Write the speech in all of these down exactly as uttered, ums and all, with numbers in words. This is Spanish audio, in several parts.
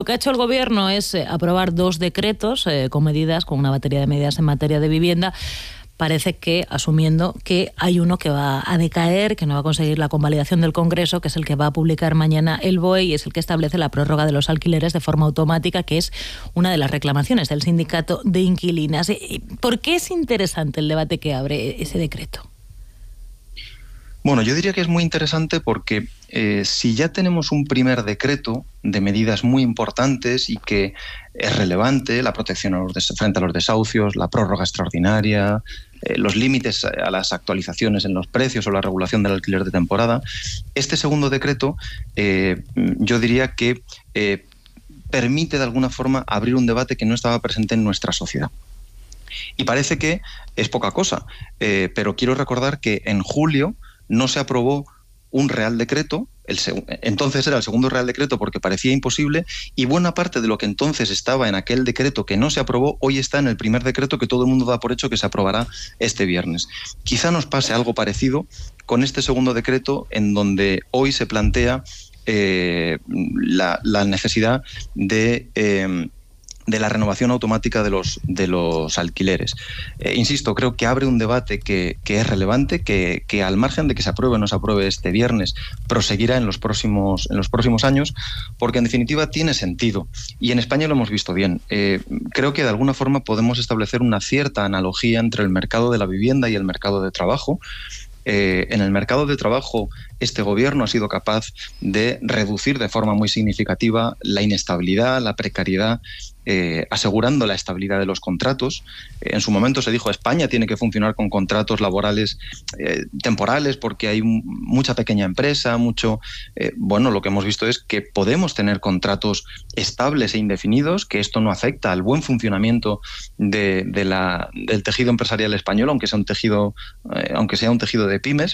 Lo que ha hecho el Gobierno es eh, aprobar dos decretos eh, con medidas, con una batería de medidas en materia de vivienda. Parece que asumiendo que hay uno que va a decaer, que no va a conseguir la convalidación del Congreso, que es el que va a publicar mañana el B O E y es el que establece la prórroga de los alquileres de forma automática, que es una de las reclamaciones del sindicato de inquilinas. ¿Por qué es interesante el debate que abre ese decreto? Bueno, yo diría que es muy interesante porque eh, si ya tenemos un primer decreto de medidas muy importantes y que es relevante, la protección a los des- frente a los desahucios, la prórroga extraordinaria, eh, los límites a las actualizaciones en los precios o la regulación del alquiler de temporada, este segundo decreto eh, yo diría que eh, permite de alguna forma abrir un debate que no estaba presente en nuestra sociedad. Y parece que es poca cosa, eh, pero quiero recordar que en julio no se aprobó un Real Decreto, el seg- entonces era el segundo Real Decreto porque parecía imposible, y buena parte de lo que entonces estaba en aquel decreto que no se aprobó, hoy está en el primer decreto que todo el mundo da por hecho que se aprobará este viernes. Quizá nos pase algo parecido con este segundo decreto, en donde hoy se plantea eh, la, la necesidad de... Eh, de la renovación automática de los, de los alquileres. Eh, insisto, creo que abre un debate que, que es relevante, que, que al margen de que se apruebe o no se apruebe este viernes, proseguirá en los próximos, en los próximos años, porque en definitiva tiene sentido. Y en España lo hemos visto bien. Eh, creo que de alguna forma podemos establecer una cierta analogía entre el mercado de la vivienda y el mercado de trabajo. Eh, en el mercado de trabajo, este gobierno ha sido capaz de reducir de forma muy significativa la inestabilidad, la precariedad, eh, asegurando la estabilidad de los contratos. Eh, en su momento se dijo que España tiene que funcionar con contratos laborales eh, temporales porque hay m- mucha pequeña empresa, mucho... Eh, bueno, lo que hemos visto es que podemos tener contratos estables e indefinidos, que esto no afecta al buen funcionamiento de, de la, del tejido empresarial español, aunque sea un tejido, eh, aunque sea un tejido de pymes.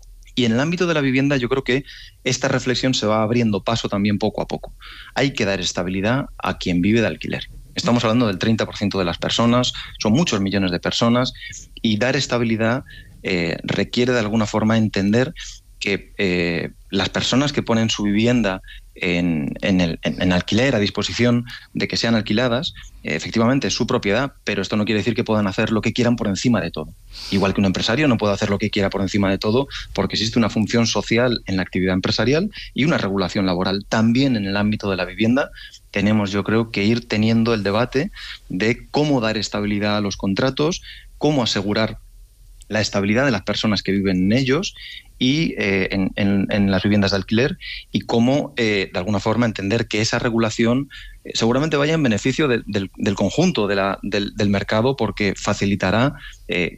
Y en el ámbito de la vivienda yo creo que esta reflexión se va abriendo paso también poco a poco. Hay que dar estabilidad a quien vive de alquiler. Estamos hablando del treinta por ciento de las personas, son muchos millones de personas, y dar estabilidad eh, requiere de alguna forma entender que eh, las personas que ponen su vivienda en, en, el, en, en alquiler a disposición de que sean alquiladas, eh, efectivamente es su propiedad, pero esto no quiere decir que puedan hacer lo que quieran por encima de todo. Igual que un empresario no puede hacer lo que quiera por encima de todo, porque existe una función social en la actividad empresarial y una regulación laboral. También en el ámbito de la vivienda tenemos, yo creo, que ir teniendo el debate de cómo dar estabilidad a los contratos, cómo asegurar la estabilidad de las personas que viven en ellos y eh, en, en, en las viviendas de alquiler, y cómo, eh, de alguna forma, entender que esa regulación eh, seguramente vaya en beneficio de, del, del conjunto de la, del, del mercado, porque facilitará, eh,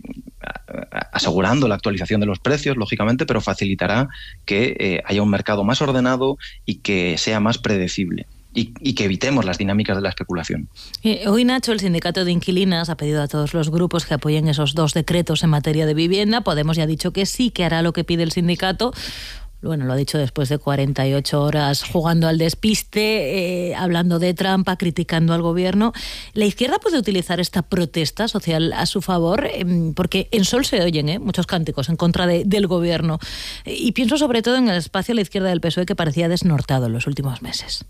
asegurando la actualización de los precios, lógicamente, pero facilitará que eh, haya un mercado más ordenado y que sea más predecible. Y, y que evitemos las dinámicas de la especulación. Eh, hoy, Nacho, el sindicato de inquilinas ha pedido a todos los grupos que apoyen esos dos decretos en materia de vivienda. Podemos ya ha dicho que sí, que hará lo que pide el sindicato. Bueno, lo ha dicho después de cuarenta y ocho horas jugando al despiste, eh, hablando de trampa, criticando al gobierno. ¿La izquierda puede utilizar esta protesta social a su favor? Eh, porque en Sol se oyen eh, muchos cánticos en contra de, del gobierno. Eh, y pienso sobre todo en el espacio a la izquierda del P S O E, que parecía desnortado en los últimos meses.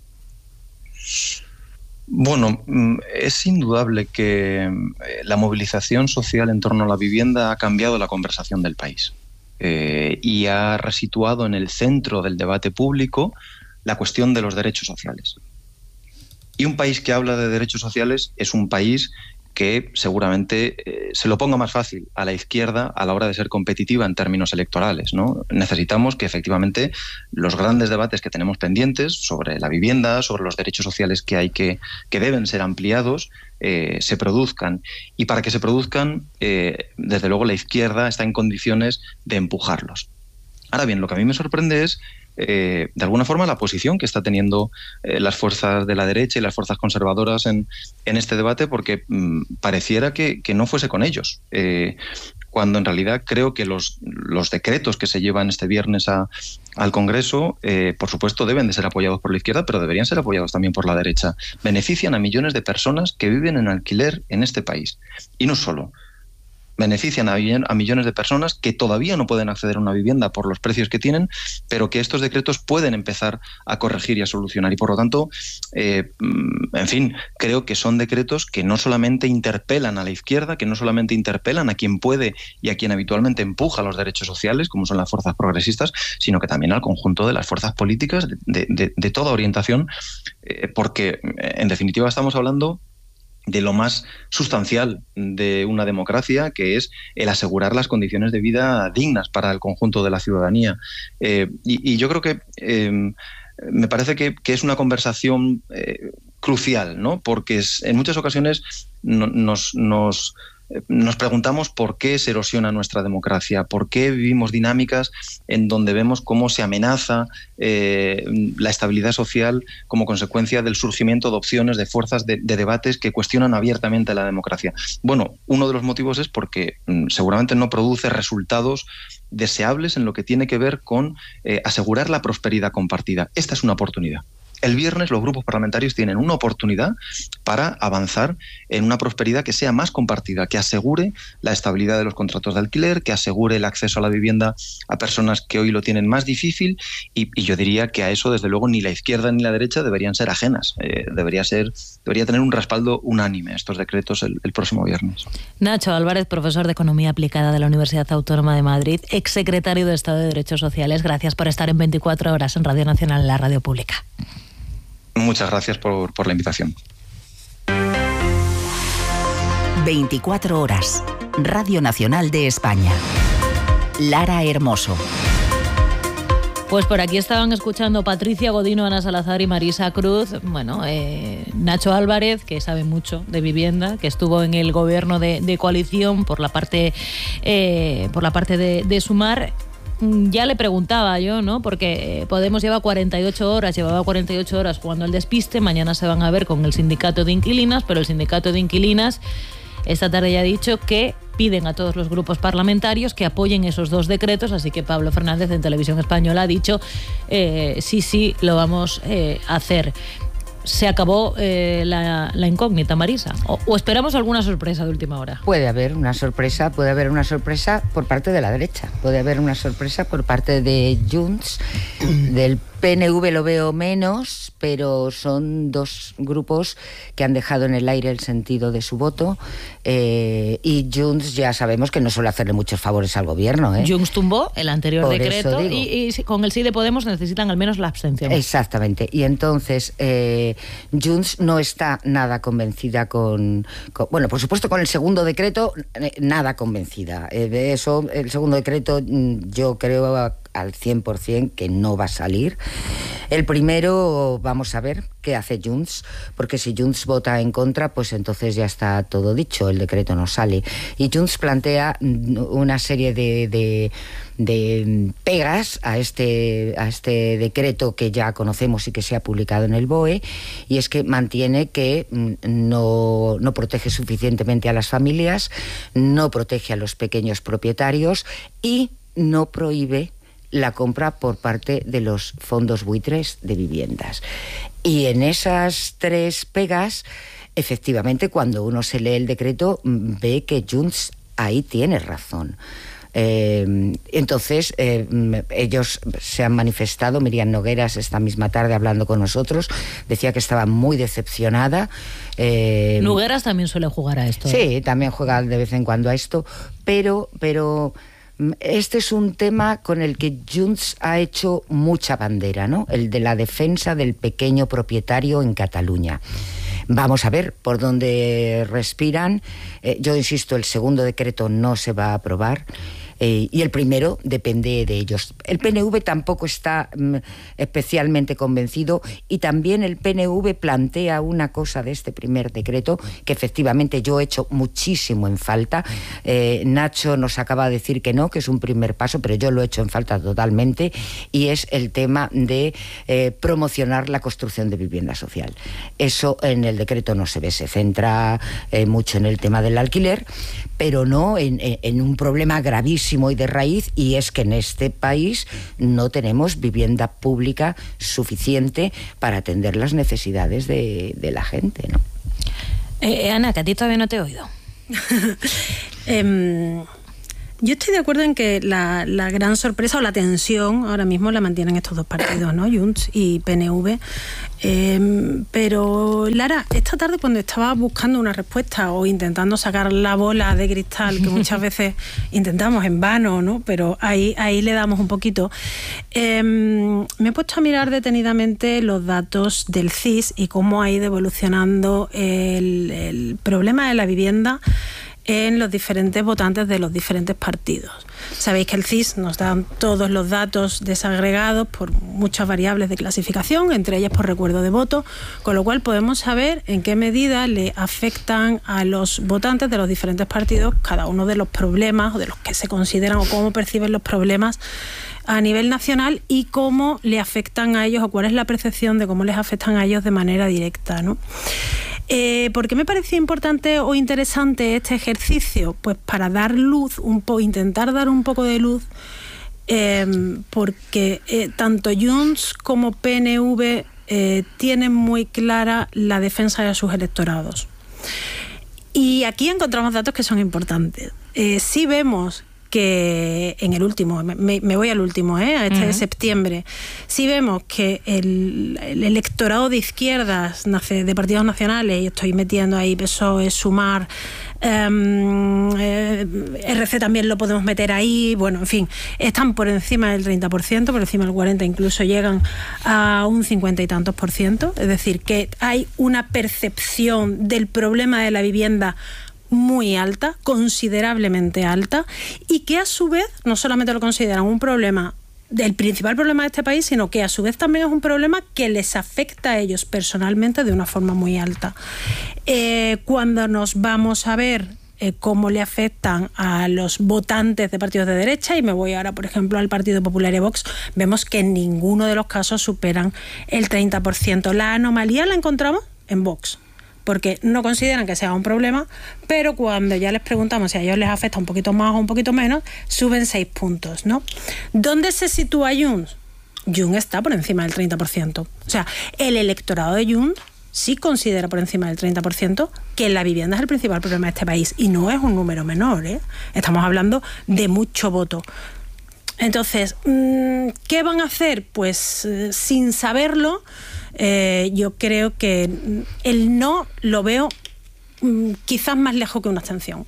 Bueno, es indudable que la movilización social en torno a la vivienda ha cambiado la conversación del país eh, y ha resituado en el centro del debate público la cuestión de los derechos sociales. Y un país que habla de derechos sociales es un país que seguramente eh, se lo ponga más fácil a la izquierda a la hora de ser competitiva en términos electorales, ¿no? Necesitamos que efectivamente los grandes debates que tenemos pendientes sobre la vivienda, sobre los derechos sociales que hay que, que deben ser ampliados, eh, se produzcan. Y para que se produzcan, eh, desde luego la izquierda está en condiciones de empujarlos. Ahora bien, lo que a mí me sorprende es Eh, de alguna forma la posición que está teniendo eh, las fuerzas de la derecha y las fuerzas conservadoras en, en este debate, porque mmm, pareciera que, que no fuese con ellos, eh, cuando en realidad creo que los, los decretos que se llevan este viernes a, al Congreso, eh, por supuesto deben de ser apoyados por la izquierda, pero deberían ser apoyados también por la derecha. Benefician a millones de personas que viven en alquiler en este país. Y no solo. benefician a, a millones de personas que todavía no pueden acceder a una vivienda por los precios que tienen, pero que estos decretos pueden empezar a corregir y a solucionar. Y por lo tanto, eh, en fin, creo que son decretos que no solamente interpelan a la izquierda, que no solamente interpelan a quien puede y a quien habitualmente empuja los derechos sociales, como son las fuerzas progresistas, sino que también al conjunto de las fuerzas políticas de, de, de toda orientación, eh, porque en definitiva estamos hablando de lo más sustancial de una democracia, que es el asegurar las condiciones de vida dignas para el conjunto de la ciudadanía. Eh, y, y yo creo que eh, me parece que, que es una conversación eh, crucial, ¿no? Porque es, en muchas ocasiones no, nos... nos Nos preguntamos por qué se erosiona nuestra democracia, por qué vivimos dinámicas en donde vemos cómo se amenaza eh, la estabilidad social como consecuencia del surgimiento de opciones, de fuerzas, de, de debates que cuestionan abiertamente la democracia. Bueno, uno de los motivos es porque mm, seguramente no produce resultados deseables en lo que tiene que ver con eh, asegurar la prosperidad compartida. Esta es una oportunidad. El viernes los grupos parlamentarios tienen una oportunidad para avanzar en una prosperidad que sea más compartida, que asegure la estabilidad de los contratos de alquiler, que asegure el acceso a la vivienda a personas que hoy lo tienen más difícil, y, y yo diría que a eso, desde luego, ni la izquierda ni la derecha deberían ser ajenas. Eh, debería ser, debería tener un respaldo unánime estos decretos el, el próximo viernes. Nacho Álvarez, profesor de Economía Aplicada de la Universidad Autónoma de Madrid, exsecretario de Estado de Derechos Sociales, gracias por estar en veinticuatro horas en Radio Nacional, en la radio pública. Muchas gracias por, por la invitación. veinticuatro horas. Radio Nacional de España. Lara Hermoso. Pues por aquí estaban escuchando Patricia Godino, Ana Salazar y Marisa Cruz. Bueno, eh, Nacho Álvarez, que sabe mucho de vivienda, que estuvo en el gobierno de, de coalición por la parte, eh, por la parte de, de Sumar. Ya le preguntaba yo, ¿no? Porque Podemos lleva cuarenta y ocho horas, llevaba cuarenta y ocho horas jugando al despiste. Mañana se van a ver con el sindicato de inquilinas, pero el sindicato de inquilinas esta tarde ya ha dicho que piden a todos los grupos parlamentarios que apoyen esos dos decretos, así que Pablo Fernández en Televisión Española ha dicho eh, sí, sí, lo vamos eh, a hacer. Se acabó eh, la, la incógnita, Marisa. O, ¿O esperamos alguna sorpresa de última hora? Puede haber una sorpresa, puede haber una sorpresa por parte de la derecha, puede haber una sorpresa por parte de Junts, del P N V lo veo menos, pero son dos grupos que han dejado en el aire el sentido de su voto, eh, y Junts ya sabemos que no suele hacerle muchos favores al gobierno. ¿eh? Junts tumbó el anterior por decreto y, y con el sí de Podemos necesitan al menos la abstención. Exactamente, y entonces eh, Junts no está nada convencida con, con... Bueno, por supuesto con el segundo decreto, eh, nada convencida. Eh, de eso, el segundo decreto yo creo a, al cien por ciento que no va a salir. El primero, vamos a ver qué hace Junts, porque si Junts vota en contra, pues entonces ya está todo dicho, el decreto no sale. Y Junts plantea una serie de, de, de pegas a este, a este decreto que ya conocemos y que se ha publicado en el B O E, y es que mantiene que no, no protege suficientemente a las familias, no protege a los pequeños propietarios y no prohíbe la compra por parte de los fondos buitres de viviendas. Y en esas tres pegas, efectivamente, cuando uno se lee el decreto, ve que Junts ahí tiene razón. Eh, entonces, eh, ellos se han manifestado. Miriam Nogueras esta misma tarde hablando con nosotros decía que estaba muy decepcionada. Eh, Nogueras también suele jugar a esto. Sí, ¿eh? También juega de vez en cuando a esto, pero... pero este es un tema con el que Junts ha hecho mucha bandera, ¿no? El de la defensa del pequeño propietario en Cataluña. Vamos a ver por dónde respiran. Eh, yo insisto, el segundo decreto no se va a aprobar. Eh, y el primero depende de ellos. El P N V tampoco está mm, especialmente convencido, y también el P N V plantea una cosa de este primer decreto que efectivamente yo he hecho muchísimo en falta. Eh, Nacho nos acaba de decir que no, que es un primer paso, pero yo lo he hecho en falta totalmente, y es el tema de eh, promocionar la construcción de vivienda social. Eso en el decreto no se ve, se centra eh, mucho en el tema del alquiler, pero no en, en, en un problema gravísimo y de raíz, y es que en este país no tenemos vivienda pública suficiente para atender las necesidades de, de la gente, ¿no? Eh, Ana, que a ti todavía no te he oído. Eh, Yo estoy de acuerdo en que la, la gran sorpresa o la tensión ahora mismo la mantienen estos dos partidos, ¿no? Junts y P N V. Eh, pero, Lara, esta tarde cuando estaba buscando una respuesta o intentando sacar la bola de cristal, que muchas veces intentamos en vano, ¿no? Pero ahí, ahí le damos un poquito, eh, me he puesto a mirar detenidamente los datos del C I S y cómo ha ido evolucionando el, el problema de la vivienda en los diferentes votantes de los diferentes partidos. Sabéis que el C I S nos da todos los datos desagregados por muchas variables de clasificación, entre ellas por recuerdo de voto, con lo cual podemos saber en qué medida le afectan a los votantes de los diferentes partidos cada uno de los problemas o de los que se consideran o cómo perciben los problemas a nivel nacional y cómo le afectan a ellos o cuál es la percepción de cómo les afectan a ellos de manera directa, ¿no? Eh, ¿Por qué me parecía importante o interesante este ejercicio? Pues para dar luz, un po, intentar dar un poco de luz, eh, porque eh, tanto Junts como P N V eh, tienen muy clara la defensa de sus electorados. Y aquí encontramos datos que son importantes. Eh, sí vemos que en el último, me, me voy al último, ¿eh? a este uh-huh. de septiembre, si vemos que el, el electorado de izquierdas de partidos nacionales, y estoy metiendo ahí P S O E, Sumar, um, eh, R C también lo podemos meter ahí, bueno, en fin, están por encima del treinta por ciento, por encima del cuarenta por ciento, incluso llegan a un cincuenta y tantos por ciento, es decir, que hay una percepción del problema de la vivienda muy alta, considerablemente alta, y que a su vez no solamente lo consideran un problema, del principal problema de este país, sino que a su vez también es un problema que les afecta a ellos personalmente de una forma muy alta. Eh, cuando nos vamos a ver eh, cómo le afectan a los votantes de partidos de derecha, y me voy ahora, por ejemplo, al Partido Popular y Vox, vemos que en ninguno de los casos superan el treinta por ciento. La anomalía la encontramos en Vox, porque no consideran que sea un problema, pero cuando ya les preguntamos si a ellos les afecta un poquito más o un poquito menos, suben seis puntos, ¿no? ¿Dónde se sitúa Junts? Junts está por encima del treinta por ciento. O sea, el electorado de Junts sí considera por encima del treinta por ciento que la vivienda es el principal problema de este país, y no es un número menor, ¿eh? Estamos hablando de mucho voto. Entonces, ¿qué van a hacer? Pues sin saberlo, Eh, yo creo que el no lo veo mm, quizás más lejos que una abstención.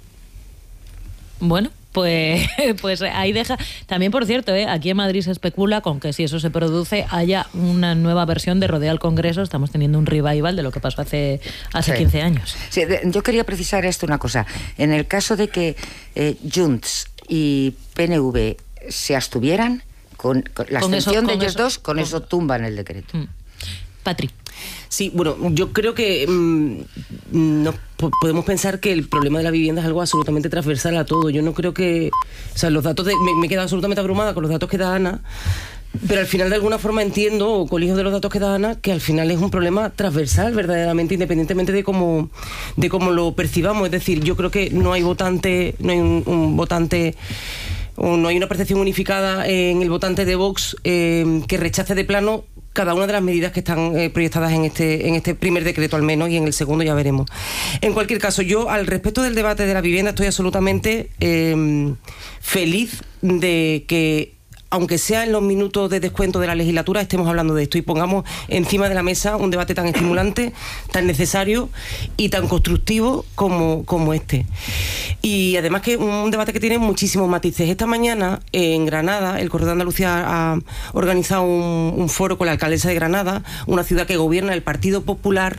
Bueno, pues, pues ahí deja. También, por cierto, ¿eh? aquí en Madrid se especula con que si eso se produce haya una nueva versión de Rodea al Congreso. Estamos teniendo un revival de lo que pasó hace, hace sí. quince años. Sí, de, yo quería precisar esto una cosa. En el caso de que eh, Junts y P N V se abstuvieran, con, con la con abstención eso, de ellos eso, dos, con, con eso tumban el decreto. Mm. Patri. Sí, bueno, yo creo que mmm, no podemos pensar que el problema de la vivienda es algo absolutamente transversal a todo. Yo no creo que... O sea, los datos... De, me, me he quedado absolutamente abrumada con los datos que da Ana, pero al final de alguna forma entiendo, o colijo de los datos que da Ana, que al final es un problema transversal, verdaderamente, independientemente de cómo, de cómo lo percibamos. Es decir, yo creo que no hay votante, no hay un, un votante... o no hay una percepción unificada en el votante de Vox eh, que rechace de plano cada una de las medidas que están eh, proyectadas en este, en este primer decreto al menos, y en el segundo ya veremos. En cualquier caso, yo al respecto del debate de la vivienda estoy absolutamente eh, feliz de que, aunque sea en los minutos de descuento de la legislatura, estemos hablando de esto y pongamos encima de la mesa un debate tan estimulante, tan necesario y tan constructivo como, como este. Y además que un debate que tiene muchísimos matices. Esta mañana en Granada, el Correo de Andalucía ha organizado un, un foro con la alcaldesa de Granada, una ciudad que gobierna el Partido Popular,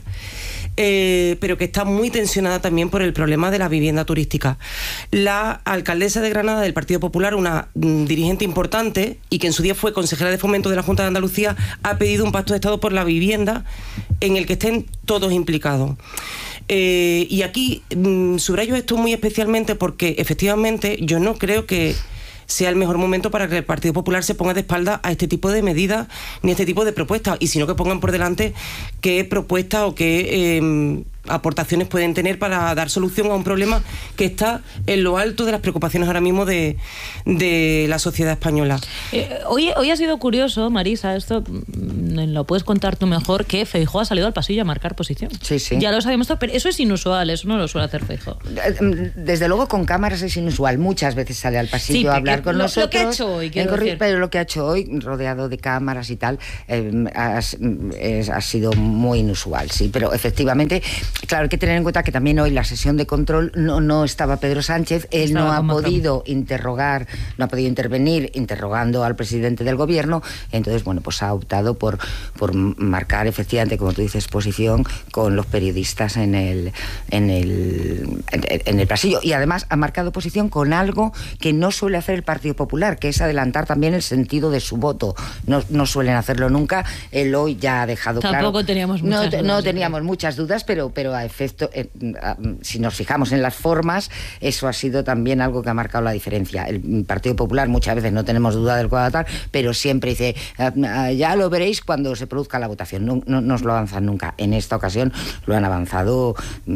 Eh, pero que está muy tensionada también por el problema de la vivienda turística. La alcaldesa de Granada del Partido Popular, una mm, dirigente importante y que en su día fue consejera de Fomento de la Junta de Andalucía, ha pedido un pacto de Estado por la vivienda en el que estén todos implicados. Eh, y aquí mm, subrayo esto muy especialmente porque efectivamente yo no creo que sea el mejor momento para que el Partido Popular se ponga de espalda a este tipo de medidas ni a este tipo de propuestas, y sino que pongan por delante qué propuestas o qué eh, aportaciones pueden tener para dar solución a un problema que está en lo alto de las preocupaciones ahora mismo de, de la sociedad española. Eh, hoy, hoy ha sido curioso, Marisa, esto mm, lo puedes contar tú mejor, que Feijóo ha salido al pasillo a marcar posición. Sí, sí. Ya lo sabemos todo, pero eso es inusual, eso no lo suele hacer Feijóo. Desde luego con cámaras es inusual. Muchas veces sale al pasillo sí, a hablar con lo, nosotros. Lo que ha hecho hoy, quiero decir. Pero lo que ha hecho hoy, rodeado de cámaras y tal, eh, ha, es, ha sido muy inusual, sí. Pero efectivamente, claro, hay que tener en cuenta que también hoy la sesión de control no, no estaba Pedro Sánchez, él estaba no ha podido Macron. interrogar, no ha podido intervenir interrogando al presidente del gobierno, entonces, bueno, pues ha optado por, por marcar efectivamente, como tú dices, posición con los periodistas en el, en el, en, en el pasillo, y además ha marcado posición con algo que no suele hacer el Partido Popular, que es adelantar también el sentido de su voto. No, no suelen hacerlo nunca, él hoy ya ha dejado Tampoco claro... Tampoco teníamos muchas no, dudas. No teníamos muchas dudas, pero, pero a efecto, eh, a, si nos fijamos en las formas, eso ha sido también algo que ha marcado la diferencia. El Partido Popular muchas veces no tenemos duda del cuadro, pero siempre dice, ya lo veréis cuando se produzca la votación. No, no nos lo avanzan nunca. En esta ocasión lo han avanzado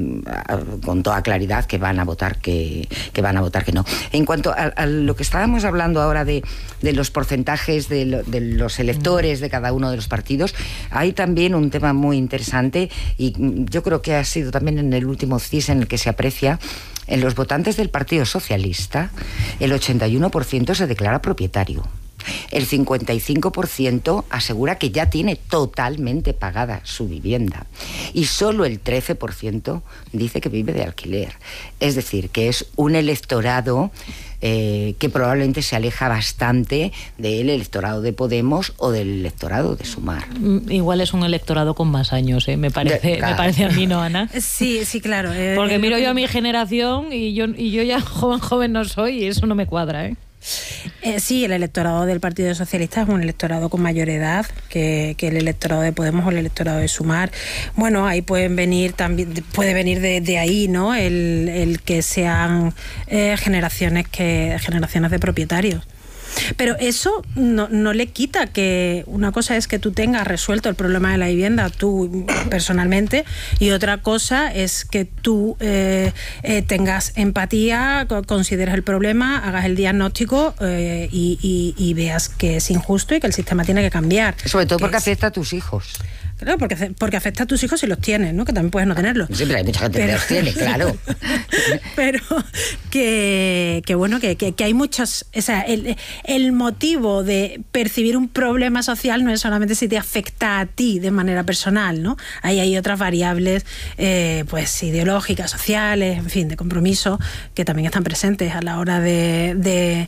con toda claridad que van a votar que, que van a votar que no. En cuanto a, a lo que estábamos hablando ahora de, de los porcentajes de, lo, de los electores de cada uno de los partidos, hay también un tema muy interesante, y yo creo que ha sido también en el último C I S en el que se aprecia. En los votantes del Partido Socialista, el ochenta y uno por ciento se declara propietario. El cincuenta y cinco por ciento asegura que ya tiene totalmente pagada su vivienda. Y solo el trece por ciento dice que vive de alquiler. Es decir, que es un electorado eh, que probablemente se aleja bastante del electorado de Podemos o del electorado de Sumar. Igual es un electorado con más años, ¿eh? me, parece, de, claro. me parece a mí, ¿no, Ana? Sí, sí, claro. Eh, Porque miro yo a mi generación y yo, y yo ya joven, joven no soy, y eso no me cuadra, ¿eh? Eh, sí, el electorado del Partido Socialista es un electorado con mayor edad que, que el electorado de Podemos o el electorado de Sumar. Bueno, ahí pueden venir también, puede venir de, de ahí, ¿no? El, el que sean eh, generaciones que generaciones de propietarios. Pero eso no, no le quita que una cosa es que tú tengas resuelto el problema de la vivienda tú personalmente, y otra cosa es que tú eh, eh, tengas empatía, consideres el problema, hagas el diagnóstico eh, y, y, y veas que es injusto y que el sistema tiene que cambiar. Sobre todo porque es... afecta a tus hijos. Claro, porque, porque afecta a tus hijos si los tienes, ¿no? Que también puedes no tenerlos. Siempre hay mucha gente pero, que los tiene, claro. Pero que, que bueno, que, que, que hay muchos... O sea, el, el motivo de percibir un problema social no es solamente si te afecta a ti de manera personal, ¿no? Ahí hay otras variables, eh, pues ideológicas, sociales, en fin, de compromiso, que también están presentes a la hora de... de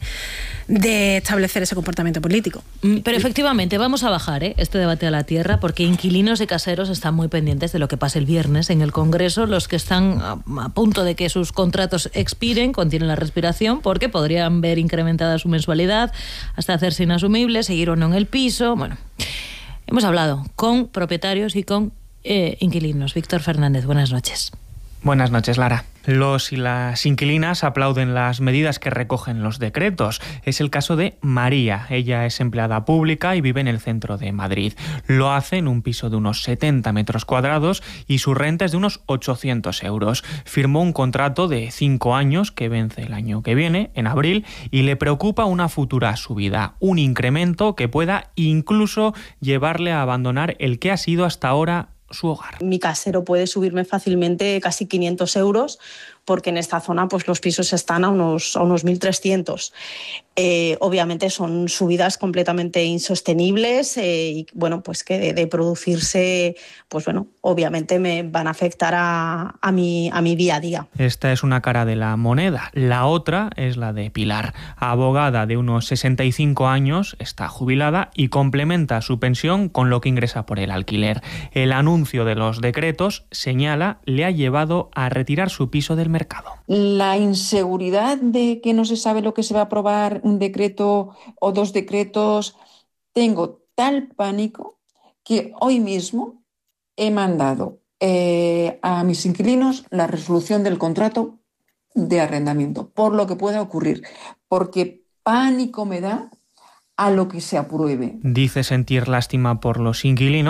de establecer ese comportamiento político. Pero efectivamente, vamos a bajar ¿eh? este debate a la tierra, porque inquilinos y caseros están muy pendientes de lo que pase el viernes en el Congreso. Los que están a, a punto de que sus contratos expiren contienen la respiración, porque podrían ver incrementada su mensualidad hasta hacerse inasumible, seguir o no en el piso. Bueno, hemos hablado con propietarios y con eh, inquilinos. Víctor Fernández, buenas noches. Buenas noches, Lara. Los y las inquilinas aplauden las medidas que recogen los decretos. Es el caso de María. Ella es empleada pública y vive en el centro de Madrid. Lo hace en un piso de unos setenta metros cuadrados y su renta es de unos ochocientos euros. Firmó un contrato de cinco años que vence el año que viene, en abril, y le preocupa una futura subida, un incremento que pueda incluso llevarle a abandonar el que ha sido hasta ahora su hogar. Mi casero puede subirme fácilmente casi quinientos euros, porque en esta zona pues, los pisos están a unos, a unos mil trescientos. Eh, obviamente son subidas completamente insostenibles eh, y bueno, pues que de, de producirse, pues bueno, obviamente me van a afectar a, a, mi, a mi día a día. Esta es una cara de la moneda. La otra es la de Pilar, abogada de unos sesenta y cinco años, está jubilada y complementa su pensión con lo que ingresa por el alquiler. El anuncio de los decretos, señala, le ha llevado a retirar su piso del mercado. La inseguridad de que no se sabe lo que se va a aprobar, un decreto o dos decretos, tengo tal pánico que hoy mismo he mandado eh, a mis inquilinos la resolución del contrato de arrendamiento, por lo que pueda ocurrir, porque pánico me da a lo que se apruebe. Dice sentir lástima por los inquilinos,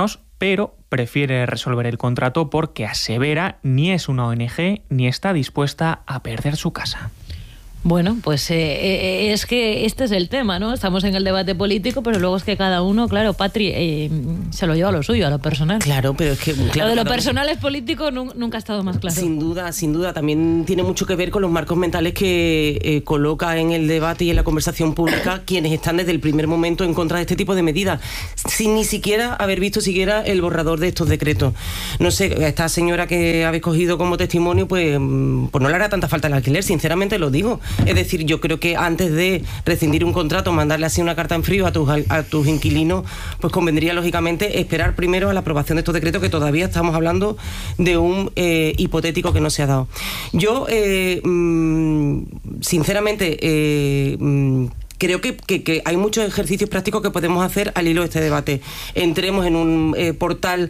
pero prefiere resolver el contrato porque asevera ni es una O N G ni está dispuesta a perder su casa. Bueno, pues eh, eh, es que este es el tema, ¿no? Estamos en el debate político, pero luego es que cada uno, claro, Patri, eh, se lo lleva a lo suyo, a lo personal. Claro, pero es que... Claro, lo de lo claro, personal es político nunca ha estado más claro. Sin duda, sin duda. También tiene mucho que ver con los marcos mentales que eh, coloca en el debate y en la conversación pública quienes están desde el primer momento en contra de este tipo de medidas, sin ni siquiera haber visto siquiera el borrador de estos decretos. No sé, a esta señora que habéis cogido como testimonio, pues, pues no le hará tanta falta el alquiler, sinceramente lo digo. Es decir, yo creo que antes de rescindir un contrato, mandarle así una carta en frío a tus, a tus inquilinos, pues convendría lógicamente esperar primero a la aprobación de estos decretos, que todavía estamos hablando de un eh, hipotético que no se ha dado. Yo, eh, mmm, sinceramente, eh, mmm, creo que, que, que hay muchos ejercicios prácticos que podemos hacer al hilo de este debate. Entremos en un eh, portal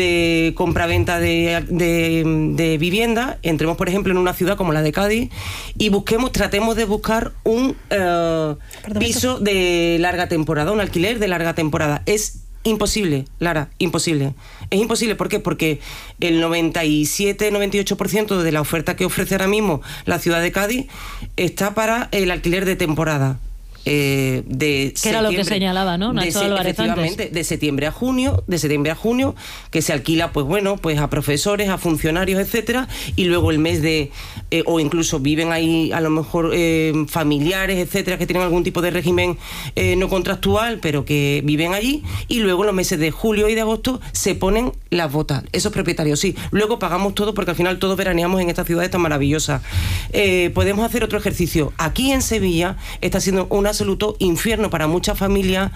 de compraventa de, de, de vivienda, entremos, por ejemplo, en una ciudad como la de Cádiz y busquemos, tratemos de buscar un eh, piso de larga temporada, un alquiler de larga temporada. Es imposible, Lara, imposible. Es imposible, ¿por qué? Porque el noventa y siete noventa y ocho por ciento de la oferta que ofrece ahora mismo la ciudad de Cádiz está para el alquiler de temporada. Eh, de que era lo que señalaba, ¿no? Nacho Álvarez efectivamente, antes. de septiembre a junio, de septiembre a junio, que se alquila, pues bueno, pues a profesores, a funcionarios, etcétera, y luego el mes de, eh, o incluso viven ahí a lo mejor eh, familiares, etcétera, que tienen algún tipo de régimen eh, no contractual, pero que viven allí, y luego en los meses de julio y de agosto se ponen las botas, esos propietarios, sí. Luego pagamos todo, porque al final todos veraneamos en esta ciudad tan maravillosa. Eh, podemos hacer otro ejercicio. Aquí en Sevilla está siendo una absoluto infierno para muchas familias,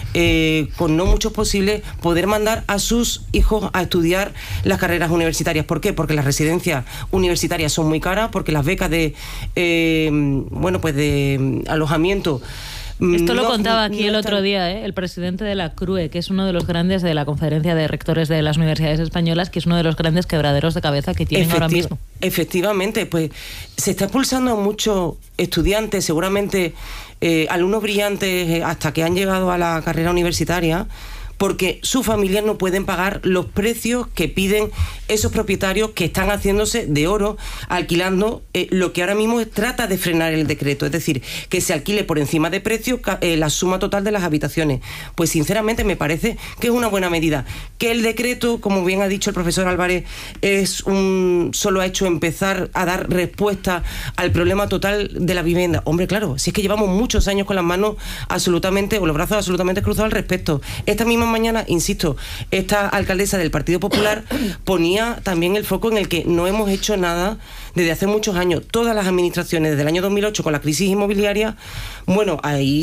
eh, con no muchos posibles, poder mandar a sus hijos a estudiar las carreras universitarias. ¿Por qué? Porque las residencias universitarias son muy caras, porque las becas de eh, bueno, pues de alojamiento. Esto lo no, contaba aquí no el está... otro día, ¿eh? El presidente de la C R U E, que es uno de los grandes de la Conferencia de Rectores de las Universidades Españolas, que es uno de los grandes quebraderos de cabeza que tienen Efecti- ahora mismo. Efectivamente, pues se está expulsando a muchos estudiantes, seguramente eh, alumnos brillantes, eh, hasta que han llegado a la carrera universitaria, porque sus familias no pueden pagar los precios que piden esos propietarios que están haciéndose de oro, alquilando eh, lo que ahora mismo trata de frenar el decreto, es decir, que se alquile por encima de precio eh, la suma total de las habitaciones. Pues sinceramente me parece que es una buena medida. Que el decreto, como bien ha dicho el profesor Álvarez, es un solo ha hecho empezar a dar respuesta al problema total de la vivienda. Hombre, claro, si es que llevamos muchos años con las manos absolutamente, o los brazos absolutamente cruzados al respecto. Esta misma mañana, insisto, esta alcaldesa del Partido Popular ponía también el foco en el que no hemos hecho nada desde hace muchos años. Todas las administraciones, desde el año dos mil ocho, con la crisis inmobiliaria, bueno,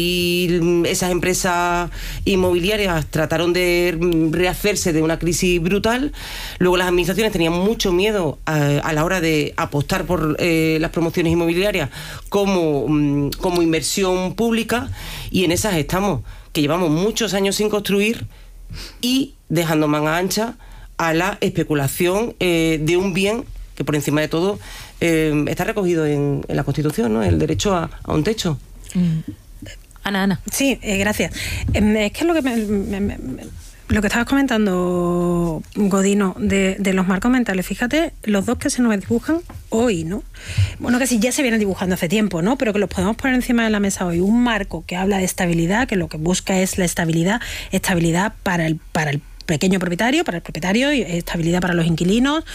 ahí esas empresas inmobiliarias trataron de rehacerse de una crisis brutal. Luego las administraciones tenían mucho miedo a, a la hora de apostar por eh, las promociones inmobiliarias como, como inversión pública, y en esas estamos, que llevamos muchos años sin construir y dejando manga ancha a la especulación eh, de un bien que por encima de todo eh, está recogido en, en la Constitución, ¿no? El derecho a, a un techo. Mm. Ana, Ana. Sí, eh, gracias. Eh, es que lo que me, me, me, lo que estabas comentando, Godino, de, de los marcos mentales, fíjate, los dos que se nos dibujan hoy, ¿no? Bueno, que sí, ya se vienen dibujando hace tiempo, ¿no? Pero que los podemos poner encima de la mesa hoy. Un marco que habla de estabilidad, que lo que busca es la estabilidad, estabilidad para el, para el pequeño propietario, para el propietario, y estabilidad para los inquilinos.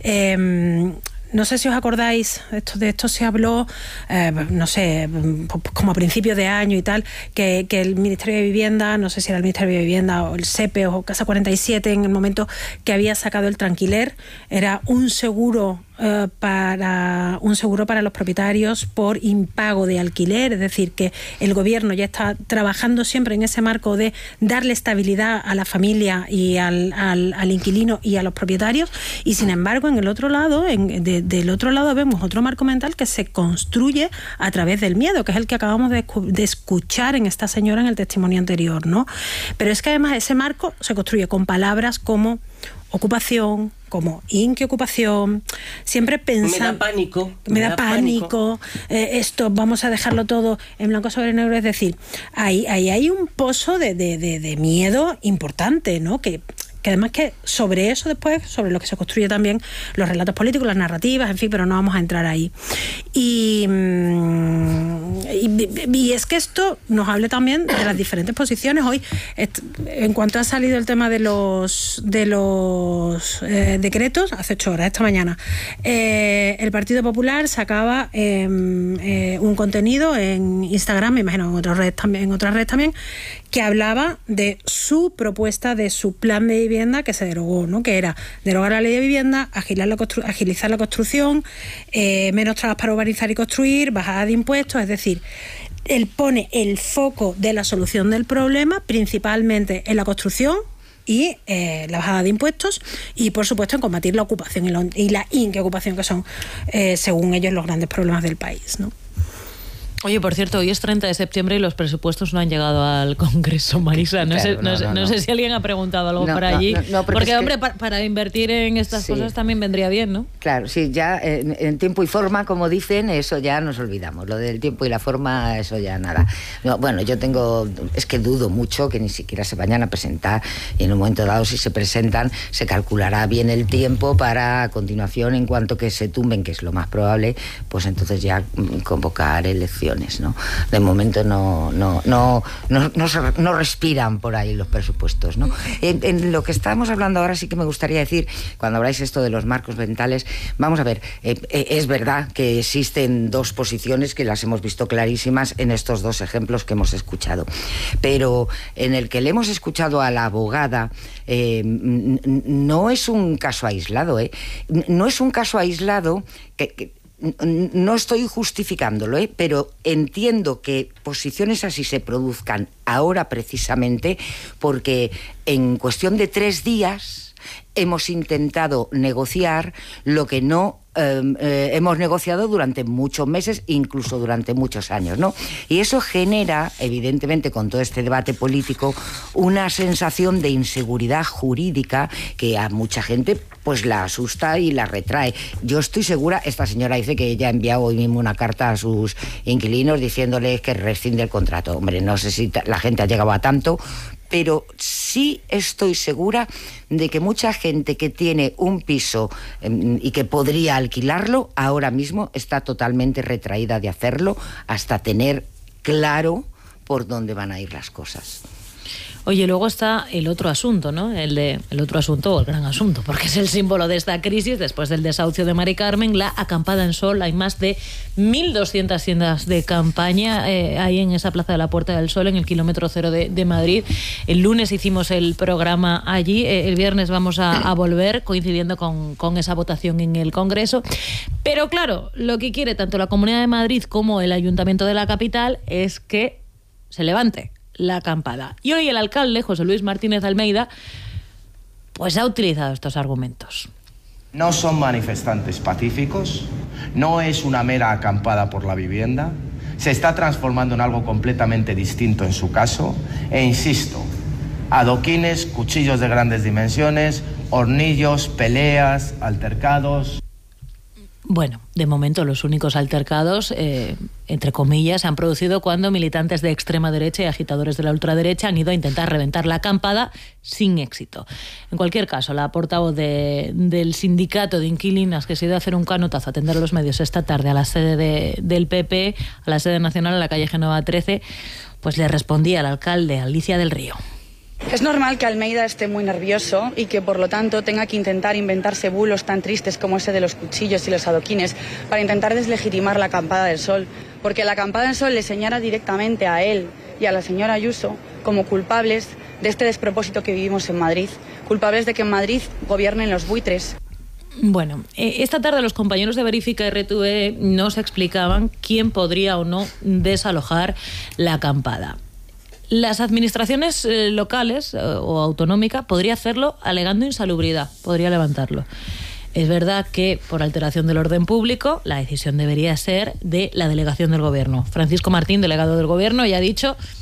Eh, No sé si os acordáis, esto, de esto se habló, eh, no sé, como a principios de año y tal, que, que el Ministerio de Vivienda, no sé si era el Ministerio de Vivienda o el SEPE o Casa cuarenta y siete, en el momento que había sacado el Tranquiler, era un seguro eh, para un seguro para los propietarios por impago de alquiler, es decir, que el gobierno ya está trabajando siempre en ese marco de darle estabilidad a la familia y al, al, al inquilino y a los propietarios, y sin embargo en el otro lado, en, de, del otro lado vemos otro marco mental que se construye a través del miedo, que es el que acabamos de, de escuchar en esta señora en el testimonio anterior, ¿no? Pero es que además ese marco se construye con palabras como ocupación, como inquiocupación, siempre pensando... Me da pánico. Me, me da, da pánico, pánico. Eh, esto vamos a dejarlo todo en blanco sobre negro, es decir, ahí, ahí hay un pozo de, de, de, de miedo importante, ¿no? Que, que además que sobre eso después, sobre lo que se construye también los relatos políticos, las narrativas, en fin, pero no vamos a entrar ahí. Y, y, y es que esto nos hable también de las diferentes posiciones. Hoy, en cuanto ha salido el tema de los de los eh, decretos, hace ocho horas, esta mañana, eh, el Partido Popular sacaba eh, eh, un contenido en Instagram, me imagino en otras redes también, en otras redes también, que hablaba de su propuesta, de su plan de vivienda que se derogó, ¿no? Que era derogar la ley de vivienda, agilizar la, constru- agilizar la construcción, eh, menos trabas para urbanizar y construir, bajada de impuestos, es decir, él pone el foco de la solución del problema principalmente en la construcción y eh, la bajada de impuestos y, por supuesto, en combatir la ocupación y, lo, y la inquiocupación, que son, eh, según ellos, los grandes problemas del país, ¿no? Oye, por cierto, hoy es treinta de septiembre y los presupuestos no han llegado al Congreso, Marisa. No, claro, sé, no, no, sé, no, no sé si alguien ha preguntado algo no, por allí. No, no, no, porque, es hombre, que... para, para invertir en estas sí. cosas también vendría bien, ¿no? Claro, sí, ya en, en tiempo y forma, como dicen, eso ya nos olvidamos. Lo del tiempo y la forma, eso ya nada. No, bueno, yo tengo... Es que dudo mucho que ni siquiera se vayan a presentar y en un momento dado, si se presentan, se calculará bien el tiempo para, a continuación, en cuanto que se tumben, que es lo más probable, pues entonces ya convocar elecciones, ¿no? De momento no no no no, no, se, no respiran por ahí los presupuestos, ¿no? En, en lo que estamos hablando ahora sí que me gustaría decir, cuando habláis esto de los marcos mentales, vamos a ver, eh, eh, es verdad que existen dos posiciones que las hemos visto clarísimas en estos dos ejemplos que hemos escuchado, pero en el que le hemos escuchado a la abogada eh, no es un caso aislado, ¿eh? No es un caso aislado que, que no estoy justificándolo, ¿eh? Pero entiendo que posiciones así se produzcan ahora precisamente porque en cuestión de tres días hemos intentado negociar lo que no eh, eh, hemos negociado durante muchos meses, incluso durante muchos años, ¿no? Y eso genera, evidentemente, con todo este debate político, una sensación de inseguridad jurídica que a mucha gente pues la asusta y la retrae. Yo estoy segura, esta señora dice que ella ha enviado hoy mismo una carta a sus inquilinos diciéndoles que rescinde el contrato. Hombre, no sé si la gente ha llegado a tanto, pero sí estoy segura de que mucha gente que tiene un piso eh, y que podría alquilarlo, ahora mismo está totalmente retraída de hacerlo hasta tener claro por dónde van a ir las cosas. Oye, luego está el otro asunto, ¿no? El de el otro asunto o el gran asunto, porque es el símbolo de esta crisis después del desahucio de Mari Carmen, la acampada en Sol. Hay más de mil doscientas tiendas de campaña eh, ahí en esa plaza de la Puerta del Sol, en el kilómetro cero de, de Madrid. El lunes hicimos el programa allí, eh, el viernes vamos a, a volver, coincidiendo con, con esa votación en el Congreso. Pero claro, lo que quiere tanto la Comunidad de Madrid como el Ayuntamiento de la capital es que se levante la acampada. Y hoy el alcalde, José Luis Martínez Almeida, pues ha utilizado estos argumentos. No son manifestantes pacíficos, no es una mera acampada por la vivienda, se está transformando en algo completamente distinto en su caso, e insisto, adoquines, cuchillos de grandes dimensiones, hornillos, peleas, altercados. Bueno, de momento los únicos altercados, eh, entre comillas, se han producido cuando militantes de extrema derecha y agitadores de la ultraderecha han ido a intentar reventar la acampada sin éxito. En cualquier caso, la portavoz de, del sindicato de inquilinas que se ha ido a hacer un canotazo a atender a los medios esta tarde a la sede de, del P P, a la sede nacional, en la calle Génova trece, pues le respondía al alcalde, Alicia del Río. Es normal que Almeida esté muy nervioso y que por lo tanto tenga que intentar inventarse bulos tan tristes como ese de los cuchillos y los adoquines para intentar deslegitimar la acampada del Sol, porque la acampada del Sol le señala directamente a él y a la señora Ayuso como culpables de este despropósito que vivimos en Madrid, culpables de que en Madrid gobiernen los buitres. Bueno, esta tarde los compañeros de Verifica R T V nos explicaban quién podría o no desalojar la acampada. Las administraciones eh, locales eh, o autonómicas podría hacerlo alegando insalubridad, podría levantarlo. Es verdad que por alteración del orden público la decisión debería ser de la delegación del Gobierno. Francisco Martín, delegado del Gobierno, ya ha dicho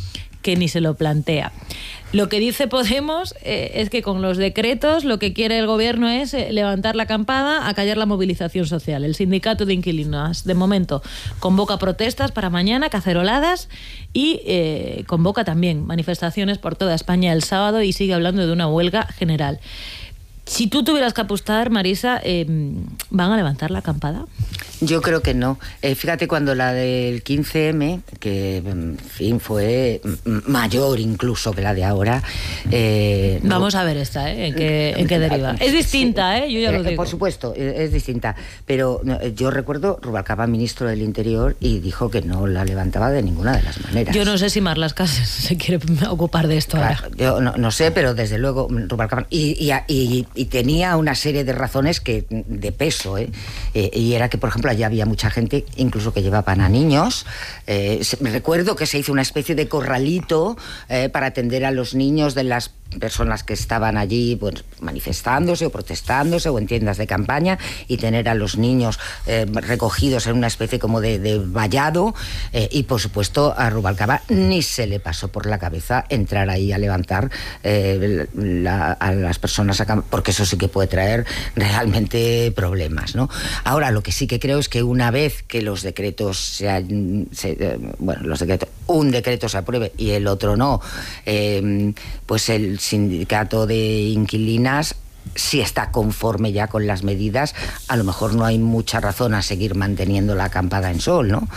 que ni se lo plantea. Lo que dice Podemos eh, es que con los decretos lo que quiere el gobierno es eh, levantar la campana, acallar la movilización social. El sindicato de inquilinos, de momento, convoca protestas para mañana, caceroladas, y eh, convoca también manifestaciones por toda España el sábado y sigue hablando de una huelga general. Si tú tuvieras que apostar, Marisa, eh, ¿van a levantar la acampada? Yo creo que no. Eh, fíjate, cuando la del quince eme, que en fin fue mayor incluso que la de ahora. Eh, Vamos no, a ver esta, ¿eh? ¿En qué, en qué deriva? Es distinta, ¿eh? Yo ya lo digo. Por supuesto, es distinta. Pero yo recuerdo Rubalcaba, ministro del Interior, y dijo que no la levantaba de ninguna de las maneras. Yo no sé si Marlaska Cases se quiere ocupar de esto claro, ahora. Yo no, no sé, pero desde luego Rubalcaba. Y, y, y, y tenía una serie de razones que de peso, ¿eh? Eh, y era que, por ejemplo, allá había mucha gente, incluso que llevaban a niños. Eh, me recuerdo que se hizo una especie de corralito eh, para atender a los niños de las personas que estaban allí pues, manifestándose o protestándose o en tiendas de campaña, y tener a los niños eh, recogidos en una especie como de, de vallado, eh, y por supuesto a Rubalcaba ni se le pasó por la cabeza entrar ahí a levantar eh, la, a las personas acá, porque eso sí que puede traer realmente problemas, ¿no? Ahora, lo que sí que creo es que una vez que los decretos se, se eh, bueno, los decretos, un decreto se apruebe y el otro no, eh, pues el sindicato de inquilinas, si está conforme ya con las medidas, a lo mejor no hay mucha razón a seguir manteniendo la acampada en Sol, ¿no?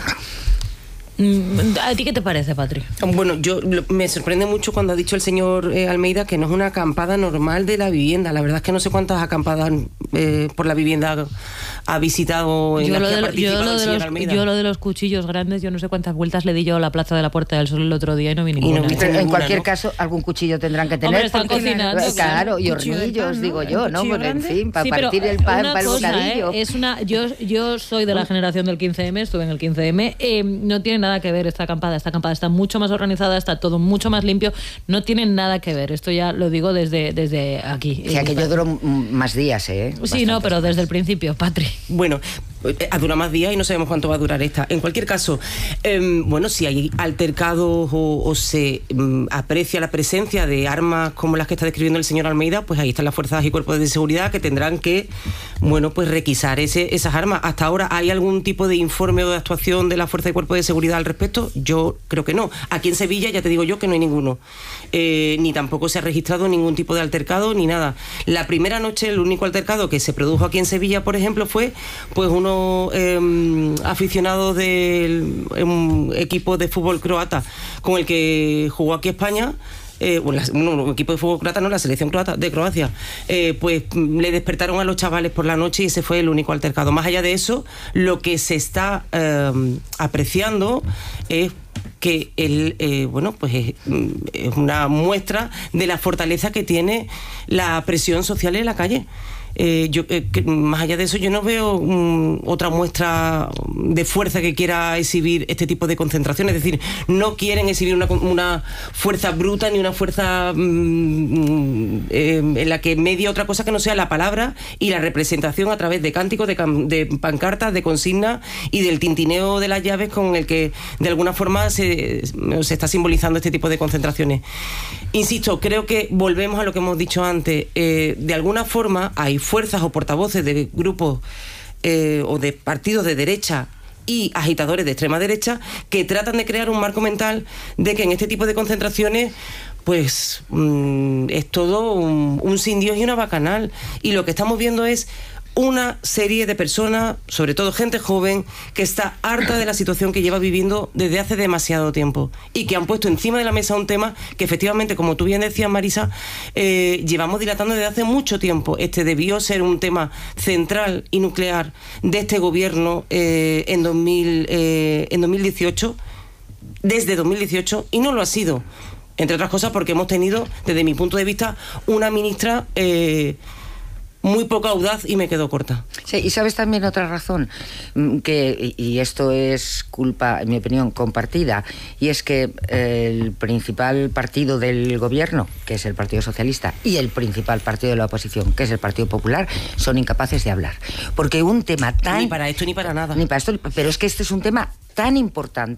¿A ti qué te parece, Patri? Bueno, yo me sorprende mucho cuando ha dicho el señor eh, Almeida que no es una acampada normal de la vivienda. La verdad es que no sé cuántas acampadas eh, por la vivienda ha visitado en yo las lo que de, ha participado yo lo el de señor los, Almeida. Yo lo de los cuchillos grandes, yo no sé cuántas vueltas le di yo a la plaza de la Puerta del Sol el otro día y no vi ninguna. Y no viste en ninguna, cualquier ¿no? caso, algún cuchillo tendrán que tener. Hombre, están porque, cocinando, claro, y cuchillo de hornillos, pan, ¿no? digo ¿El yo, ¿no? cuchillo Pues, en grande? fin, para Sí, pero partir el pan, una para el cosa, bocadillo. ¿eh? Es una, yo, yo soy de la generación del quince eme, estuve en el quince eme, eh, no tiene nada que ver esta acampada. Esta acampada está mucho más organizada, está todo mucho más limpio, no tiene nada que ver. Esto ya lo digo desde, desde aquí. O sea, que yo duró más días, ¿eh? Sí, Bastantes no, pero más. desde el principio, Patri. Bueno, ha durado más días y no sabemos cuánto va a durar esta. En cualquier caso, eh, bueno, si hay altercados o, o se um, aprecia la presencia de armas como las que está describiendo el señor Almeida, pues ahí están las fuerzas y cuerpos de seguridad que tendrán que, bueno, pues requisar ese, esas armas. Hasta ahora, ¿hay algún tipo de informe o de actuación de la fuerza y cuerpos de seguridad al respecto? Yo creo que no. Aquí en Sevilla ya te digo yo que no hay ninguno. Eh, ni tampoco se ha registrado ningún tipo de altercado ni nada. La primera noche, el único altercado que se produjo aquí en Sevilla, por ejemplo, fue pues unos eh, aficionados del um, equipo de fútbol croata con el que jugó aquí España. Eh, bueno, la, no, el equipo de fútbol croata, no, la selección croata de Croacia, eh, pues le despertaron a los chavales por la noche y ese fue el único altercado. Más allá de eso, lo que se está eh, apreciando es que el, eh, bueno, pues es, es una muestra de la fortaleza que tiene la presión social en la calle. Eh, yo, eh, que, más allá de eso, yo no veo um, otra muestra de fuerza que quiera exhibir este tipo de concentración. Es decir, no quieren exhibir una, una fuerza bruta ni una fuerza um, eh, en la que media otra cosa que no sea la palabra y la representación a través de cánticos, de, de pancartas, de consignas y del tintineo de las llaves con el que de alguna forma se, se está simbolizando este tipo de concentraciones. Insisto, creo que volvemos a lo que hemos dicho antes. Eh, de alguna forma hay fuerzas o portavoces de grupos eh, o de partidos de derecha y agitadores de extrema derecha que tratan de crear un marco mental de que en este tipo de concentraciones pues mmm, es todo un, un sin Dios y una bacanal, y lo que estamos viendo es una serie de personas, sobre todo gente joven, que está harta de la situación que lleva viviendo desde hace demasiado tiempo y que han puesto encima de la mesa un tema que efectivamente, como tú bien decías, Marisa, eh, llevamos dilatando desde hace mucho tiempo. Este debió ser un tema central y nuclear de este gobierno eh, en, dos mil, eh, en dos mil dieciocho, desde dos mil dieciocho, y no lo ha sido, entre otras cosas porque hemos tenido, desde mi punto de vista, una ministra Eh, muy poco audaz y me quedo corta. Sí, y sabes también otra razón, que, y esto es culpa, en mi opinión, compartida, y es que el principal partido del gobierno, que es el Partido Socialista, y el principal partido de la oposición, que es el Partido Popular, son incapaces de hablar. Porque un tema tan... Ni para esto ni para nada. Ni para esto, pero es que este es un tema tan importante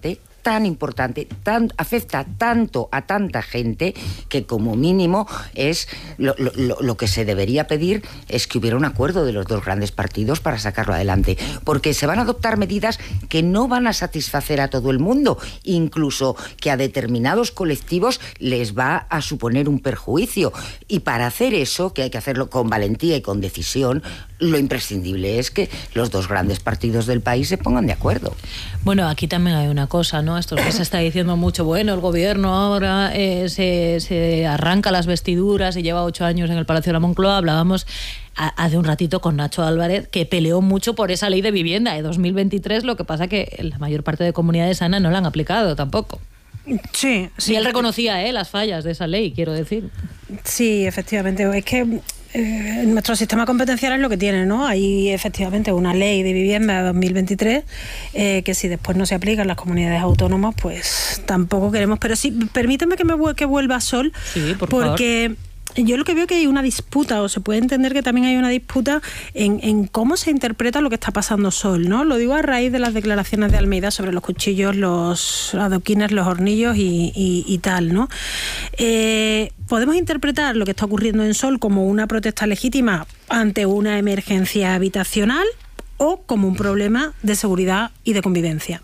tan importante, tan, afecta tanto a tanta gente que como mínimo es lo, lo, lo que se debería pedir es que hubiera un acuerdo de los dos grandes partidos para sacarlo adelante, porque se van a adoptar medidas que no van a satisfacer a todo el mundo, incluso que a determinados colectivos les va a suponer un perjuicio, y para hacer eso, que hay que hacerlo con valentía y con decisión, lo imprescindible es que los dos grandes partidos del país se pongan de acuerdo. Bueno, aquí también hay una cosa, ¿no? Esto que se está diciendo mucho, bueno, el gobierno ahora eh, se, se arranca las vestiduras y lleva ocho años en el Palacio de la Moncloa. Hablábamos a, hace un ratito con Nacho Álvarez, que peleó mucho por esa ley de vivienda de dos mil veintitrés, lo que pasa que la mayor parte de comunidades sanas no la han aplicado tampoco. Sí, sí. Y él reconocía eh, las fallas de esa ley, quiero decir. Sí, efectivamente. Es que eh, nuestro sistema competencial es lo que tiene, ¿no? Hay efectivamente una ley de vivienda de dos mil veintitrés eh, que si después no se aplica en las comunidades autónomas, pues tampoco queremos. Pero sí, permíteme que me que vuelva a Sol, sí, por porque... favor. Yo lo que veo que hay una disputa, o se puede entender que también hay una disputa en, en cómo se interpreta lo que está pasando, Sol, ¿no? Lo digo a raíz de las declaraciones de Almeida sobre los cuchillos, los adoquines, los hornillos y, y, y tal, ¿no? Eh, podemos interpretar lo que está ocurriendo en Sol como una protesta legítima ante una emergencia habitacional o como un problema de seguridad y de convivencia.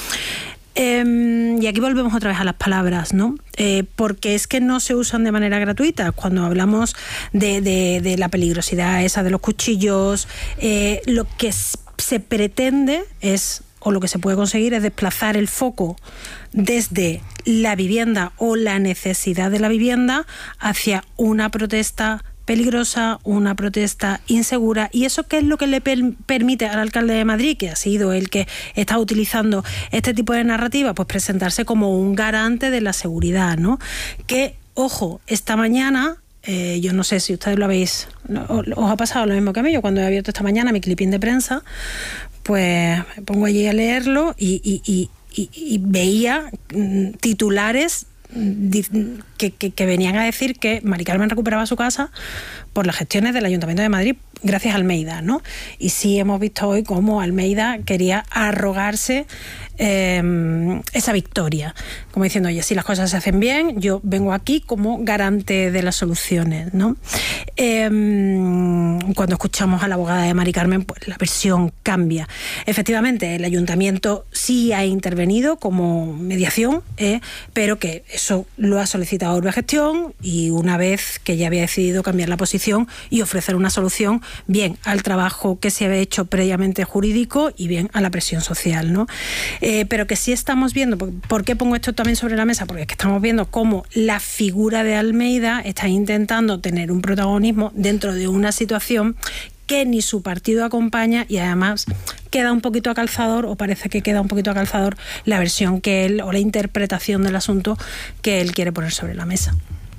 Eh, y aquí volvemos otra vez a las palabras, ¿no? Eh, porque es que no se usan de manera gratuita. Cuando hablamos de, de, de la peligrosidad esa de los cuchillos, eh, lo que se pretende es, o lo que se puede conseguir es desplazar el foco desde la vivienda o la necesidad de la vivienda hacia una protesta peligrosa, una protesta insegura. ¿Y eso qué es lo que le per- permite al alcalde de Madrid, que ha sido el que está utilizando este tipo de narrativa? Pues presentarse como un garante de la seguridad, ¿no? Que, ojo, esta mañana, eh, yo no sé si ustedes lo habéis, os, os ha pasado lo mismo que a mí. Yo cuando he abierto esta mañana mi clipín de prensa, pues me pongo allí a leerlo y, y, y, y, y veía mm, titulares Que, que, que venían a decir que Mari Carmen recuperaba su casa por las gestiones del Ayuntamiento de Madrid gracias a Almeida, ¿no? Y sí hemos visto hoy cómo Almeida quería arrogarse eh, esa victoria, como diciendo, oye, si las cosas se hacen bien, yo vengo aquí como garante de las soluciones, ¿no? Eh, cuando escuchamos a la abogada de Mari Carmen, pues la versión cambia. Efectivamente, el Ayuntamiento sí ha intervenido como mediación, eh, pero que eso lo ha solicitado Urbagestión, y una vez que ya había decidido cambiar la posición y ofrecer una solución, bien al trabajo que se había hecho previamente jurídico y bien a la presión social, ¿no? Eh, pero que sí estamos viendo, ¿por qué pongo esto también sobre la mesa? Porque es que estamos viendo cómo la figura de Almeida está intentando tener un protagonismo dentro de una situación que ni su partido acompaña, y además queda un poquito a calzador, o parece que queda un poquito a calzador, la versión que él, o la interpretación del asunto que él quiere poner sobre la mesa.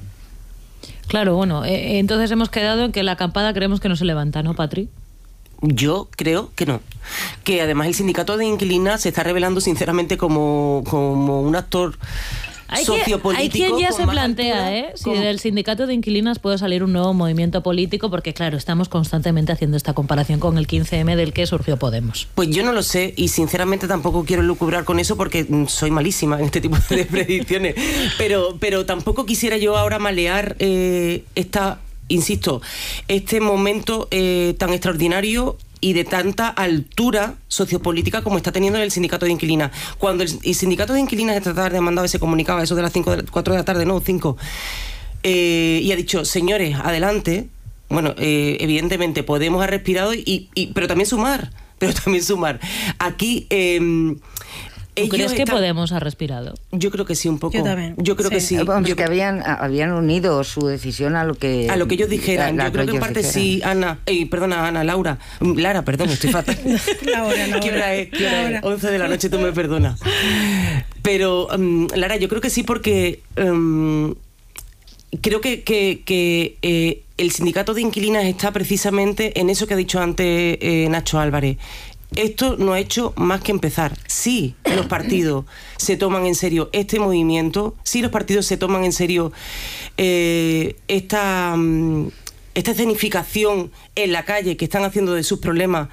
Claro, bueno, eh, entonces hemos quedado en que la acampada creemos que no se levanta, ¿no, Patri? Yo creo que no. Que además el sindicato de inquilinas se está revelando sinceramente como, como un actor hay sociopolítico. Que, hay quien ya se plantea, altura, ¿eh? Si con... del sindicato de inquilinas puede salir un nuevo movimiento político, porque claro, estamos constantemente haciendo esta comparación con el quince eme del que surgió Podemos. Pues yo no lo sé, y sinceramente tampoco quiero lucubrar con eso porque soy malísima en este tipo de predicciones. pero, pero tampoco quisiera yo ahora malear eh, esta... Insisto, este momento eh, tan extraordinario y de tanta altura sociopolítica como está teniendo el sindicato de inquilinas. Cuando el, el sindicato de inquilinas esta tarde ha mandado ese comunicado a eso de las cinco, cuatro de la tarde, no, cinco, eh, y ha dicho, señores, adelante, bueno, eh, evidentemente Podemos ha respirado, y, y, pero también sumar, pero también sumar. Aquí... Eh, ¿Tú crees que están... Podemos ha respirado? Yo creo que sí, un poco. Yo también. Yo creo sí. que sí. Vamos, yo que habían, habían unido su decisión a lo que... A lo que ellos dijeran. La, yo creo que en parte dijeran. sí, Ana... Eh, perdona, Ana, Laura. Lara, perdón, estoy fatal. Laura, Laura. ¿Qué hora es? ¿Qué hora es? once de la noche, tú me perdonas. Pero, um, Lara, yo creo que sí porque... Um, creo que, que, que eh, el sindicato de inquilinas está precisamente en eso que ha dicho antes eh, Nacho Álvarez. Esto no ha hecho más que empezar. Sí, los partidos se toman en serio este movimiento, sí los partidos se toman en serio eh, esta, esta escenificación en la calle que están haciendo de sus problemas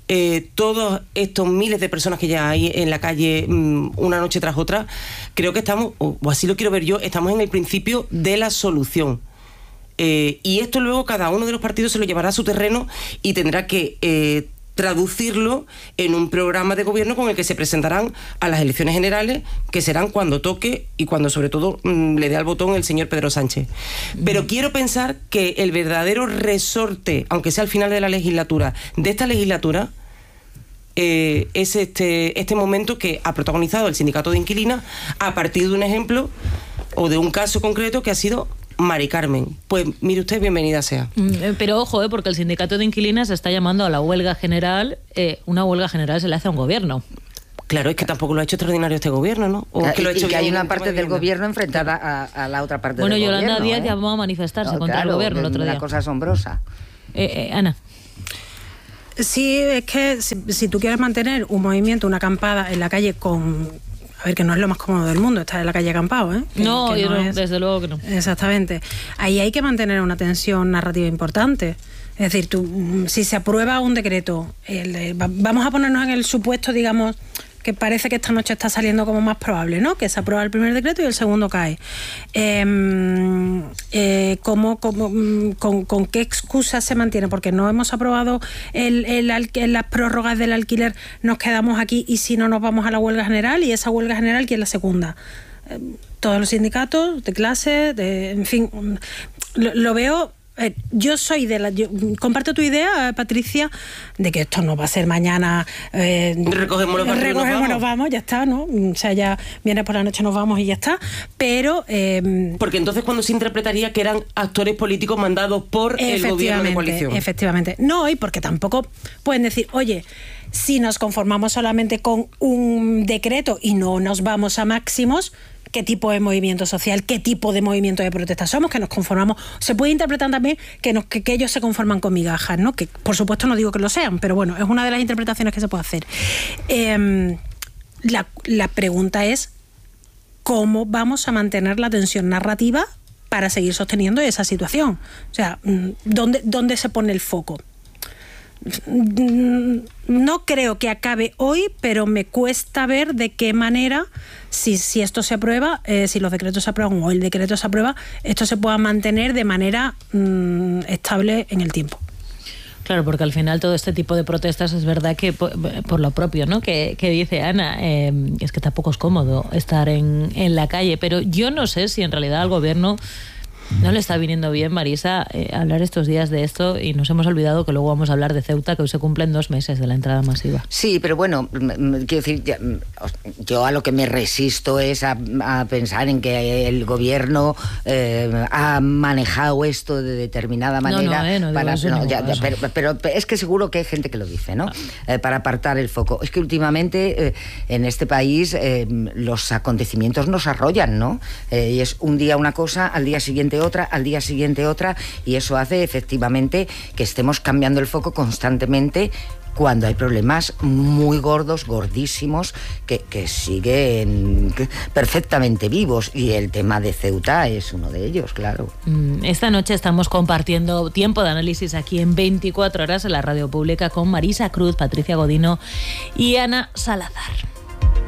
eh, todos estos miles de personas que ya hay en la calle mmm, una noche tras otra, creo que estamos, o, o así lo quiero ver yo, estamos en el principio de la solución. Eh, y esto luego cada uno de los partidos se lo llevará a su terreno y tendrá que eh, traducirlo en un programa de gobierno con el que se presentarán a las elecciones generales, que serán cuando toque y cuando sobre todo mmm, le dé al botón el señor Pedro Sánchez. Pero mm. quiero pensar que el verdadero resorte, aunque sea al final de la legislatura, de esta legislatura, eh, es este, este momento que ha protagonizado el sindicato de inquilinas a partir de un ejemplo o de un caso concreto que ha sido Mari Carmen. Pues mire usted, bienvenida sea. Pero ojo, eh, porque el sindicato de inquilinas está llamando a la huelga general. Eh, una huelga general se le hace a un gobierno. Claro, es que tampoco lo ha hecho extraordinario este gobierno, ¿no? O que, que, lo ha y hecho que hay una en parte del gobierno enfrentada a, a la otra parte bueno, del Yolanda gobierno. Díaz ¿eh? llamó a manifestarse no, contra claro, el gobierno el otro una día. Una cosa asombrosa. Eh, eh, Ana. Sí, es que si, si tú quieres mantener un movimiento, una acampada en la calle con... A ver, que no es lo más cómodo del mundo estar en la calle acampado, ¿eh? Que, no, que yo no no es... desde luego que no. Exactamente. Ahí hay que mantener una tensión narrativa importante. Es decir, tú, si se aprueba un decreto, el, el, vamos a ponernos en el supuesto, digamos, que parece que esta noche está saliendo como más probable, ¿no? Que se aprueba el primer decreto y el segundo cae. Eh, eh, ¿cómo, cómo, con, ¿Con qué excusas se mantiene? Porque no hemos aprobado el, el, el, las prórrogas del alquiler, nos quedamos aquí y si no nos vamos a la huelga general, y esa huelga general, ¿quién la segunda? Eh, todos los sindicatos de clase, de, en fin, lo, lo veo... Eh, yo soy de la... Yo, comparto tu idea, Patricia, de que esto no va a ser mañana... Eh, recogemos los recogemos, nos nos vamos, ya está, ¿no? O sea, ya viene por la noche, nos vamos y ya está. Pero... Eh, Porque entonces cuando se interpretaría que eran actores políticos mandados por el gobierno de coalición. Efectivamente. No, y porque tampoco pueden decir, oye, si nos conformamos solamente con un decreto y no nos vamos a máximos... qué tipo de movimiento social, qué tipo de movimiento de protesta somos, que nos conformamos. Se puede interpretar también que, nos, que, que ellos se conforman con migajas, ¿no? Que por supuesto no digo que lo sean, pero bueno, es una de las interpretaciones que se puede hacer. Eh, la, la pregunta es, ¿cómo vamos a mantener la tensión narrativa para seguir sosteniendo esa situación? O sea, ¿dónde, dónde se pone el foco? No creo que acabe hoy, pero me cuesta ver de qué manera, si, si esto se aprueba, eh, si los decretos se aprueban o el decreto se aprueba, esto se pueda mantener de manera mmm, estable en el tiempo. Claro, porque al final todo este tipo de protestas es verdad que por, por lo propio, ¿no? Que, que dice Ana, eh, es que tampoco es cómodo estar en, en la calle, pero yo no sé si en realidad al gobierno no le está viniendo bien, Marisa, eh, hablar estos días de esto, y nos hemos olvidado que luego vamos a hablar de Ceuta, que hoy se cumplen dos meses de la entrada masiva. Sí, pero bueno, quiero decir, yo a lo que me resisto es a, a pensar en que el gobierno eh, ha manejado esto de determinada manera. No, no, eh, no para, eso, no, no, ya, eso. Pero, pero es que seguro que hay gente que lo dice, ¿no? Eh, para apartar el foco. Es que últimamente eh, en este país eh, los acontecimientos nos arrollan, ¿no? Eh, y es un día una cosa, al día siguiente otra, al día siguiente otra, y eso hace efectivamente que estemos cambiando el foco constantemente cuando hay problemas muy gordos, gordísimos, que, que siguen perfectamente vivos, y el tema de Ceuta es uno de ellos, claro. Esta noche estamos compartiendo tiempo de análisis aquí en veinticuatro horas en la radio pública con Marisa Cruz, Patricia Godino y Ana Salazar.